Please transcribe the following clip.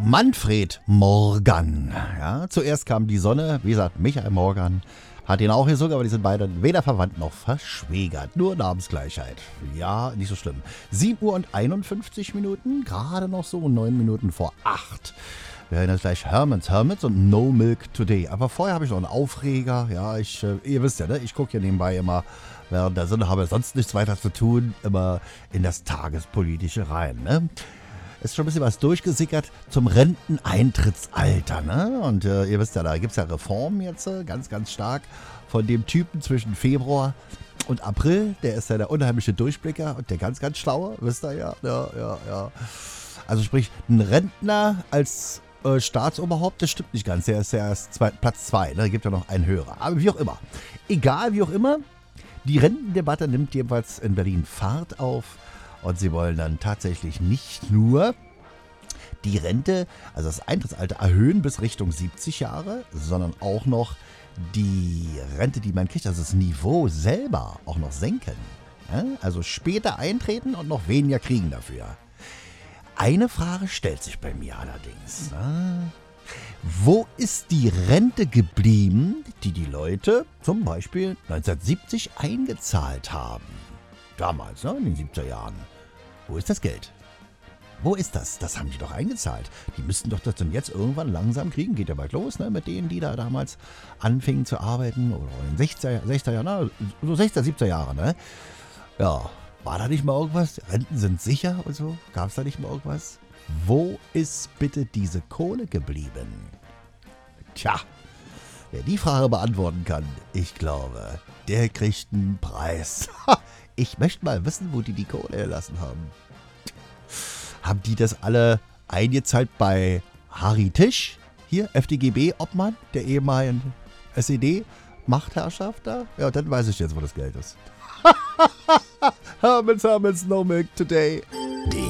Manfred Morgan. Ja, zuerst kam die Sonne, wie gesagt, Michael Morgan hat ihn auch gesungen, aber die sind beide weder verwandt noch verschwägert. Nur Namensgleichheit. Ja, nicht so schlimm. 7 Uhr und 51 Minuten, gerade noch so 9 Minuten vor 8. Wir hören jetzt gleich Hermits und No Milk Today. Aber vorher habe ich noch einen Aufreger. Ja, ihr wisst ja, ne? Ich gucke hier nebenbei immer während der Sonne, habe sonst nichts weiter zu tun, immer in das Tagespolitische rein, ne? Ist schon ein bisschen was durchgesickert zum Renteneintrittsalter, ne? Und ihr wisst ja, da gibt es ja Reformen jetzt, ganz, ganz stark von dem Typen zwischen Februar und April. Der ist ja der unheimliche Durchblicker und der ganz, ganz schlaue, wisst ihr ja. Ja. Also sprich, ein Rentner als Staatsoberhaupt, das stimmt nicht ganz. Der ist ja erst Platz 2, ne? Da gibt ja noch einen höherer. Aber wie auch immer. Egal, wie auch immer, die Rentendebatte nimmt jedenfalls in Berlin Fahrt auf. Und sie wollen dann tatsächlich nicht nur die Rente, also das Eintrittsalter, erhöhen bis Richtung 70 Jahre, sondern auch noch die Rente, die man kriegt, also das Niveau selber auch noch senken. Ja? Also später eintreten und noch weniger kriegen dafür. Eine Frage stellt sich bei mir allerdings. Wo ist die Rente geblieben, die die Leute zum Beispiel 1970 eingezahlt haben? Damals, ne, in den 70er Jahren. Wo ist das Geld? Wo ist das? Das haben die doch eingezahlt. Die müssten doch das dann jetzt irgendwann langsam kriegen. Geht ja bald los, ne, mit denen, die da damals anfingen zu arbeiten. Oder in den 60er Jahren, so 60er, 70er Jahre, ne? Ja, war da nicht mal irgendwas? Renten sind sicher und so? Gab es da nicht mal irgendwas? Wo ist bitte diese Kohle geblieben? Tja, wer die Frage beantworten kann, ich glaube, der kriegt einen Preis. Ich möchte mal wissen, wo die Kohle erlassen haben. Haben die das alle eingezahlt bei Harry Tisch? Hier, FDGB-Obmann, der ehemaligen SED-Machtherrschaft da? Ja, dann weiß ich jetzt, wo das Geld ist. Hermits, no milk today. Die